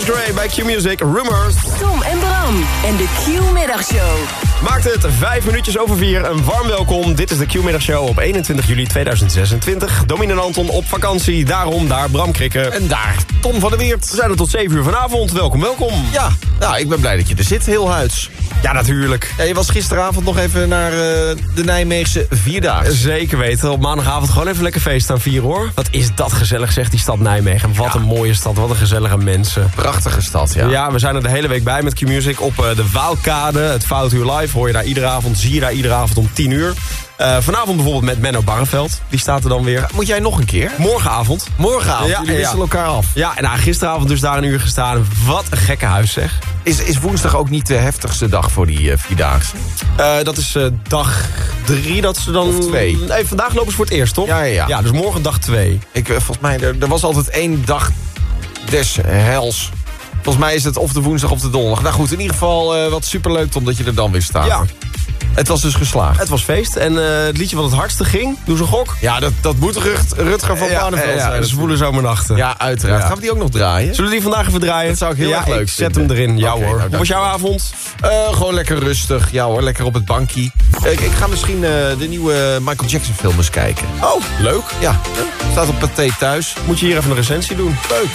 Dre bij Q-Music, Rumors. Tom en Bram en de Q-middagshow. Maakt het 5 minuutjes over 4. Een warm welkom. Dit is de Q-middagshow op 21 juli 2026. Domien en Anton op vakantie. Daarom daar Bram Krikken. En daar Tom van der Weert. We zijn er tot 7 uur vanavond. Welkom, welkom. Ja, nou, ik ben blij dat je er zit, heel huids. Ja, natuurlijk. Ja, je was gisteravond nog even naar de Nijmeegse Vierdaagse. Zeker weten. Op maandagavond gewoon even lekker feest aan vieren, hoor. Wat is dat gezellig, zegt die stad Nijmegen. Wat een mooie stad, wat een gezellige mensen. Prachtige stad, ja. Ja, we zijn er de hele week bij met Q-Music op de Waalkade. Het Foutuur Live hoor je daar iedere avond, zie je daar iedere avond om 10 uur. Vanavond bijvoorbeeld met Menno Barreveld. Die staat er dan weer. Moet jij nog een keer? Morgenavond. Morgenavond, jullie wisselen elkaar af. Ja, en gisteravond dus daar een uur gestaan. Wat een gekke huis, zeg. Is woensdag ook niet de heftigste dag voor die Vierdaagse? Dat is dag 3 dat ze dan... Of 2. Nee, vandaag lopen ze voor het eerst, toch? Ja. Ja, dus morgen dag 2. Volgens mij, er was altijd 1 dag des hels. Volgens mij is het of de woensdag of de donderdag. Nou goed, in ieder geval wat superleuk, Tom, dat je er dan weer staat. Ja. Het was dus geslaagd. Het was feest. En het liedje wat het hardste ging, doe ze gok. Ja, dat moet Rutger van Barneveld zijn. Ja, zwoele zomernachten. Ja, uiteraard. Ja. Gaan we die ook nog draaien? Zullen we die vandaag even draaien? Dat zou ik heel erg leuk zet vinden. hem erin. Ja Oké, hoor. nou, Hoe was jouw avond? Gewoon lekker rustig. Ja hoor, lekker op het bankje. Ik ga misschien de nieuwe Michael Jackson film eens kijken. Oh, leuk. Ja, staat op Pathé thuis. Moet je hier even een recensie doen. Leuk.